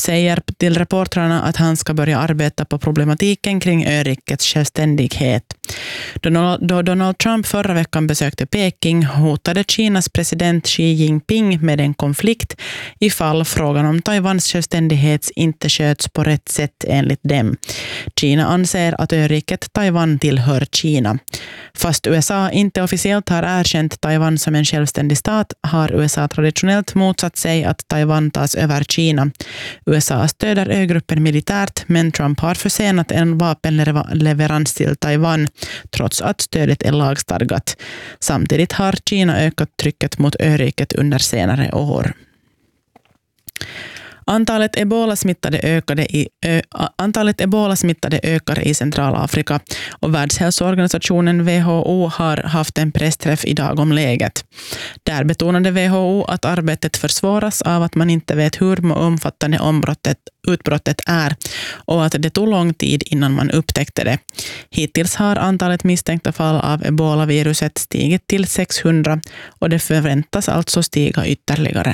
säger till reportrarna att han ska börja arbeta på problematiken kring örikets självständighet. Då Donald Trump förra veckan besökte Peking hotade Kinas president Xi Jinping med en konflikt ifall frågan om Taiwans självständighet inte sköts på rätt sätt enligt dem. Kina anser att öriket Taiwan tillhör Kina. Fast USA inte officiellt har erkänt Taiwan som en självständig stat har USA traditionellt motsatt sig att Taiwan tas över Kina. USA stöder ögruppen militärt, men Trump har försenat en vapenleverans till Taiwan trots att stödet är lagstadgat. Samtidigt har Kina ökat trycket mot öriket under senare år. Antalet ebolasmittade ökar i Centralafrika och Världshälsoorganisationen WHO har haft en pressträff idag om läget. Där betonade WHO att arbetet försvåras av att man inte vet hur omfattande utbrottet är och att det tog lång tid innan man upptäckte det. Hittills har antalet misstänkta fall av ebolaviruset stigit till 600 och det förväntas alltså stiga ytterligare.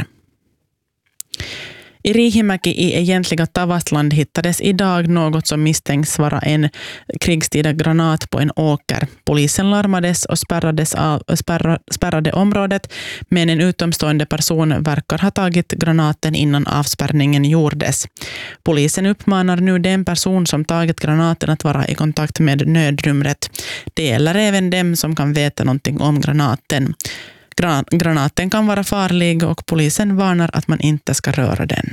I Riihimäki i egentliga Tavastland hittades idag något som misstänks vara en krigstida granat på en åker. Polisen larmades och spärrade området, men en utomstående person verkar ha tagit granaten innan avspärrningen gjordes. Polisen uppmanar nu den person som tagit granaten att vara i kontakt med nödnumret. Det gäller även dem som kan veta någonting om granaten. Granaten kan vara farlig och polisen varnar att man inte ska röra den.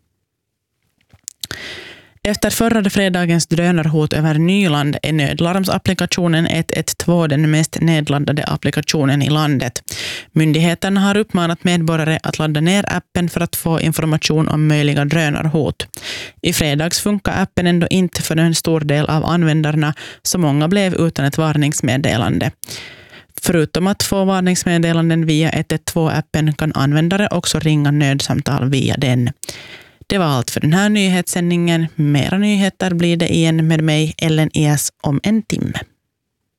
Efter förra fredagens drönarhot över Nyland är nödlarmsapplikationen 112 den mest nedladdade applikationen i landet. Myndigheterna har uppmanat medborgare att ladda ner appen för att få information om möjliga drönarhot. I fredags funkar appen ändå inte för en stor del av användarna, så många blev utan ett varningsmeddelande. Förutom att få varningsmeddelanden via 112-appen kan användare också ringa nödsamtal via den. Det var allt för den här nyhetssändningen. Mera nyheter blir det igen med mig, Ellen Ias, om en timme.